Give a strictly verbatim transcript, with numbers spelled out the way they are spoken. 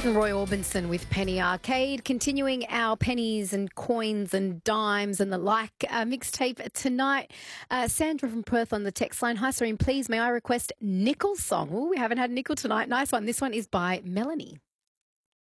Roy Orbison with Penny Arcade, continuing our pennies and coins and dimes and the like uh, mixtape tonight. Uh, Sandra from Perth on the text line. Hi, Serene, please may I request Nickel song? Oh, we haven't had Nickel tonight. Nice one. This one is by Melanie.